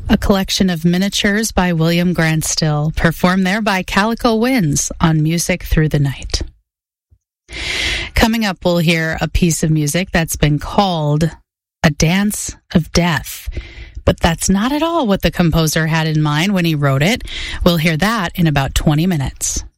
a collection of miniatures by William Grant Still, performed there by Calico Winds on Music Through the Night. Coming up, we'll hear a piece of music that's been called A Dance of Death. But that's not at all what the composer had in mind when he wrote it. We'll hear that in about 20 minutes.